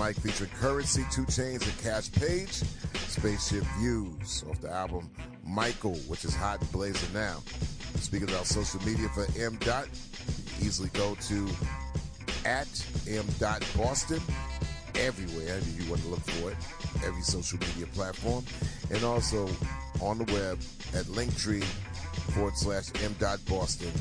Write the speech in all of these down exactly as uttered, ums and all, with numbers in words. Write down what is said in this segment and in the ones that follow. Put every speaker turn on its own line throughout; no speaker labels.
Mike featuring Currency, two Chainz, and Cash Page. Spaceship Views off the album Michael, which is hot and blazing now. Speaking about social media for M. Dot, you can easily go to at M. Boston everywhere you want to look for it, every social media platform, and also on the web at Linktree forward slash M. Boston.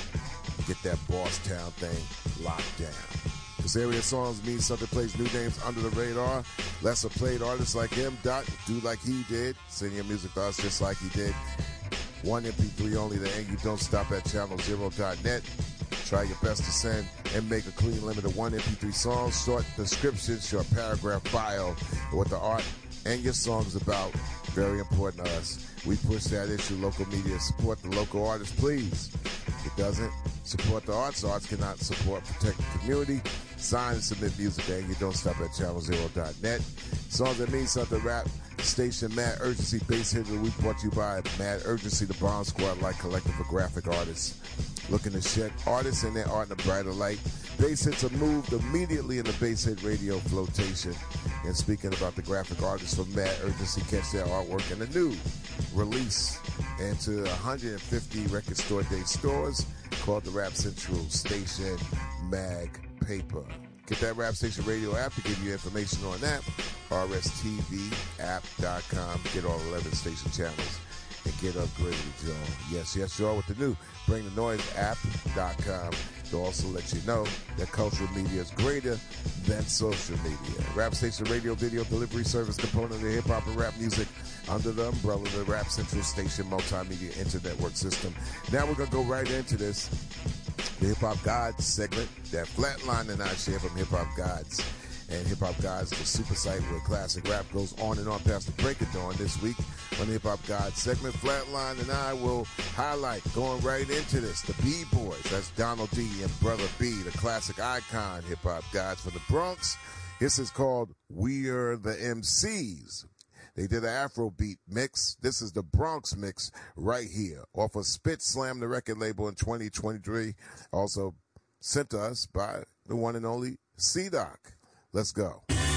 Get that Boss Town thing locked down. This area of songs means something, plays new names under the radar. Lesser played artists like M. Dot do like he did. Send your music to us just like he did. One M P three only, the and you don't stop at channel zero dot net. Try your best to send and make a clean limit of one M P three songs, short description, short paragraph bio, what the art and your song's about. Very important to us. We push that issue. Local media, support the local artists, please. If it doesn't support the arts, the arts cannot support, protect the community. Sign and submit music and you don't stop at channel zero dot net. Songs that mean something, rap station Mad Urgency, bass hit of the week brought to you by Mad Urgency, the Bomb Squad, like collective for graphic artists. Looking to shed artists and their art in a brighter light. Bass hits are moved immediately in the bass hit radio flotation. And speaking about the graphic artists from Mad Urgency, catch their artwork in the new release into one hundred fifty record store day stores called the Rap Central Station Mag Paper. Get that Rap Station Radio app to give you information on that. R S T V app dot com. Get all eleven station channels and get upgraded, y'all. Yes, yes, y'all, with the new Bring the Noise app dot com to also let you know that cultural media is greater than social media. Rap Station Radio video delivery service component of the hip-hop and rap music under the umbrella of the Rap Central Station multimedia internetwork system. Now we're going to go right into this. The Hip Hop Gods segment, that flatline and I share from Hip Hop Gods. And Hip Hop Gods, the super site where classic rap goes on and on past the break of dawn. This week on the Hip Hop Gods segment, Flatline and I will highlight, going right into this, the B-Boys. That's Donald D and Brother B, the classic icon Hip Hop Gods from the Bronx. This is called We're the M Cs. They did an Afrobeat mix. This is the Bronx mix right here off of Spit Slam, the record label in twenty twenty-three. Also sent to us by the one and only C-Doc. Let's go.